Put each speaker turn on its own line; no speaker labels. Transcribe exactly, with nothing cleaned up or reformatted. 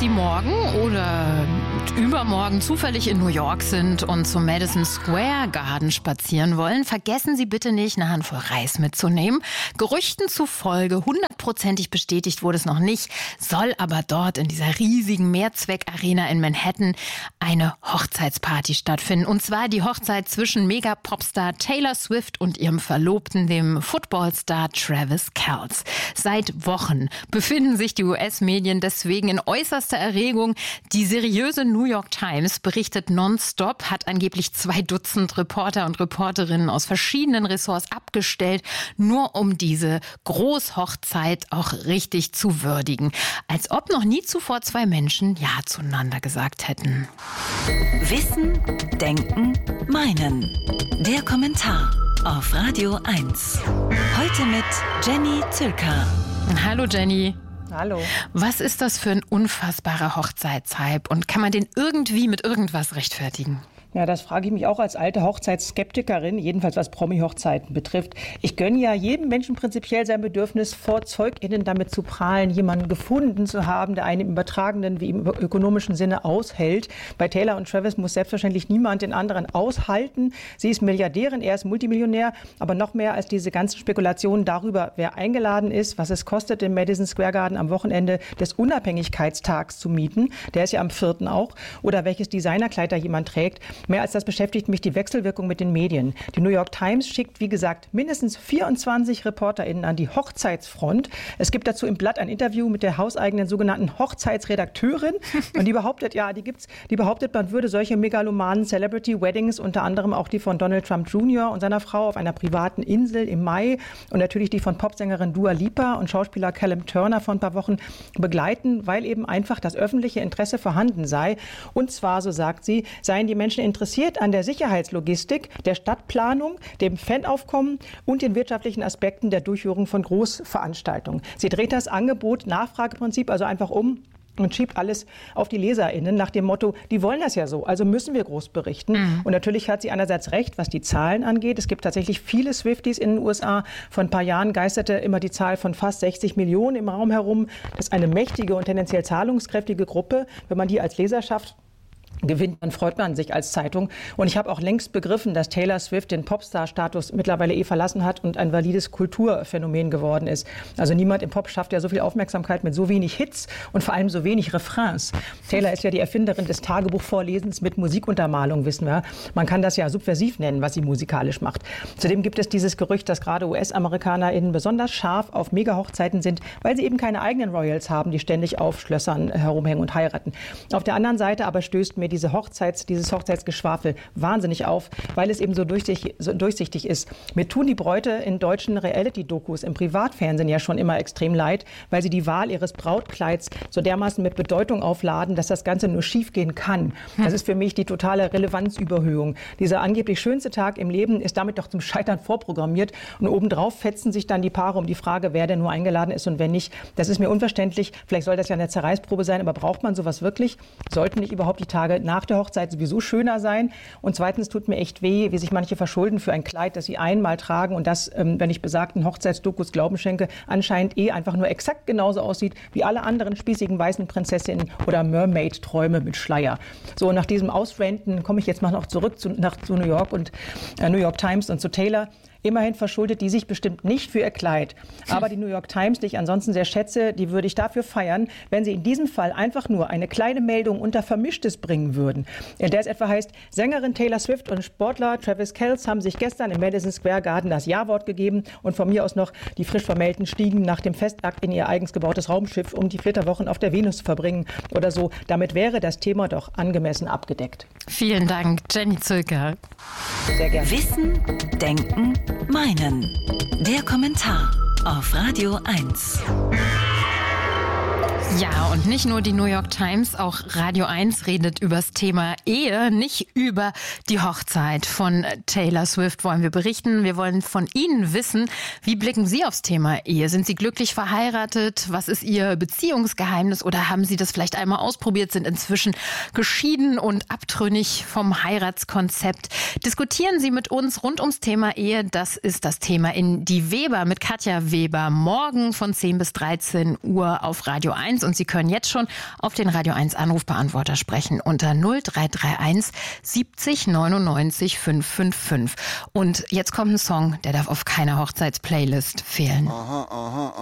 Sie morgen oder übermorgen zufällig in New York sind und zum Madison Square Garden spazieren wollen, vergessen Sie bitte nicht, eine Handvoll Reis mitzunehmen. Gerüchten zufolge, hundertprozentig bestätigt wurde es noch nicht, soll aber dort in dieser riesigen Mehrzweckarena in Manhattan eine Hochzeitsparty stattfinden. Und zwar die Hochzeit zwischen Mega-Popstar Taylor Swift und ihrem Verlobten, dem Footballstar Travis Kelce. Seit Wochen befinden sich die U S-Medien deswegen in äußerster Erregung. Die seriöse New York Times berichtet nonstop, hat angeblich zwei Dutzend Reporter und Reporterinnen aus verschiedenen Ressorts abgestellt, nur um diese Großhochzeit auch richtig zu würdigen. Als ob noch nie zuvor zwei Menschen Ja zueinander gesagt hätten.
Wissen, Denken, Meinen. Der Kommentar auf Radio eins. Heute mit Jenny Zülker.
Hallo Jenny.
Hallo.
Was ist das für ein unfassbarer Hochzeitshype und kann man den irgendwie mit irgendwas rechtfertigen?
Ja, das frage ich mich auch als alte Hochzeitsskeptikerin, jedenfalls was Promi-Hochzeiten betrifft. Ich gönne ja jedem Menschen prinzipiell sein Bedürfnis, vor ZeugInnen damit zu prahlen, jemanden gefunden zu haben, der einen im übertragenen wie im ökonomischen Sinne aushält. Bei Taylor und Travis muss selbstverständlich niemand den anderen aushalten. Sie ist Milliardärin, er ist Multimillionär, aber noch mehr als diese ganzen Spekulationen darüber, wer eingeladen ist, was es kostet, den Madison Square Garden am Wochenende des Unabhängigkeitstags zu mieten. Der ist ja am vierten auch. Oder welches Designerkleid da jemand trägt. Mehr als das beschäftigt mich die Wechselwirkung mit den Medien. Die New York Times schickt, wie gesagt, mindestens vierundzwanzig ReporterInnen an die Hochzeitsfront. Es gibt dazu im Blatt ein Interview mit der hauseigenen sogenannten Hochzeitsredakteurin. Und die behauptet, ja, die gibt's, die behauptet, man würde solche megalomanen Celebrity-Weddings, unter anderem auch die von Donald Trump Junior und seiner Frau auf einer privaten Insel im Mai und natürlich die von Popsängerin Dua Lipa und Schauspieler Callum Turner vor ein paar Wochen begleiten, weil eben einfach das öffentliche Interesse vorhanden sei. Und zwar, so sagt sie, seien die Menschen interessiert an der Sicherheitslogistik, der Stadtplanung, dem Fanaufkommen und den wirtschaftlichen Aspekten der Durchführung von Großveranstaltungen. Sie dreht das Angebot-Nachfrageprinzip also einfach um und schiebt alles auf die LeserInnen nach dem Motto, die wollen das ja so, also müssen wir groß berichten. Mhm. Und natürlich hat sie einerseits recht, was die Zahlen angeht. Es gibt tatsächlich viele Swifties in den U S A. Vor ein paar Jahren geisterte immer die Zahl von fast sechzig Millionen im Raum herum. Das ist eine mächtige und tendenziell zahlungskräftige Gruppe. Wenn man die als Leserschaft gewinnt, dann freut man sich als Zeitung. Und ich habe auch längst begriffen, dass Taylor Swift den Popstar-Status mittlerweile eh verlassen hat und ein valides Kulturphänomen geworden ist. Also niemand im Pop schafft ja so viel Aufmerksamkeit mit so wenig Hits und vor allem so wenig Refrains. Taylor ist ja die Erfinderin des Tagebuchvorlesens mit Musikuntermalung, wissen wir. Man kann das ja subversiv nennen, was sie musikalisch macht. Zudem gibt es dieses Gerücht, dass gerade U S-AmerikanerInnen besonders scharf auf Mega-Hochzeiten sind, weil sie eben keine eigenen Royals haben, die ständig auf Schlössern herumhängen und heiraten. Auf der anderen Seite aber stößt mir diese Hochzeits, dieses Hochzeitsgeschwafel wahnsinnig auf, weil es eben so durchsichtig, so durchsichtig ist. Mir tun die Bräute in deutschen Reality-Dokus im Privatfernsehen ja schon immer extrem leid, weil sie die Wahl ihres Brautkleids so dermaßen mit Bedeutung aufladen, dass das Ganze nur schief gehen kann. Das ist für mich die totale Relevanzüberhöhung. Dieser angeblich schönste Tag im Leben ist damit doch zum Scheitern vorprogrammiert und obendrauf fetzen sich dann die Paare um die Frage, wer denn nur eingeladen ist und wer nicht. Das ist mir unverständlich. Vielleicht soll das ja eine Zerreißprobe sein, aber braucht man sowas wirklich? Sollten nicht überhaupt die Tage nach der Hochzeit sowieso schöner sein? Und zweitens tut mir echt weh, wie sich manche verschulden für ein Kleid, das sie einmal tragen und das, ähm, wenn ich besagten Hochzeitsdokus Glauben schenke, anscheinend eh einfach nur exakt genauso aussieht wie alle anderen spießigen weißen Prinzessinnen oder Mermaid-Träume mit Schleier. So, nach diesem Ausrenten komme ich jetzt mal noch zurück zu, nach, zu New York und äh, New York Times und zu Taylor. Immerhin verschuldet die sich bestimmt nicht für ihr Kleid. Aber die New York Times, die ich ansonsten sehr schätze, die würde ich dafür feiern, wenn sie in diesem Fall einfach nur eine kleine Meldung unter Vermischtes bringen würden. In der es etwa heißt, Sängerin Taylor Swift und Sportler Travis Kelce haben sich gestern im Madison Square Garden das Ja-Wort gegeben und von mir aus noch die frisch Vermählten stiegen nach dem Festakt in ihr eigens gebautes Raumschiff, um die Flitterwochen auf der Venus zu verbringen oder so. Damit wäre das Thema doch angemessen abgedeckt.
Vielen Dank, Jenny Zülker.
Sehr gerne.
Wissen, Denken, Meinen. Der Kommentar auf Radio eins.
Ja, und nicht nur die New York Times, auch Radio eins redet über das Thema Ehe, nicht über die Hochzeit von Taylor Swift wollen wir berichten. Wir wollen von Ihnen wissen, wie blicken Sie aufs Thema Ehe? Sind Sie glücklich verheiratet? Was ist Ihr Beziehungsgeheimnis? Oder haben Sie das vielleicht einmal ausprobiert, sind inzwischen geschieden und abtrünnig vom Heiratskonzept? Diskutieren Sie mit uns rund ums Thema Ehe. Das ist das Thema in Die Weber mit Katja Weber. Morgen von zehn bis dreizehn Uhr auf Radio eins. eins und Sie können jetzt schon auf den Radio eins Anrufbeantworter sprechen unter null drei drei eins siebzig neunundneunzig fünfhundertfünfundfünfzig. Und jetzt kommt ein Song, der darf auf keiner Hochzeitsplaylist fehlen.
Aha, aha, aha.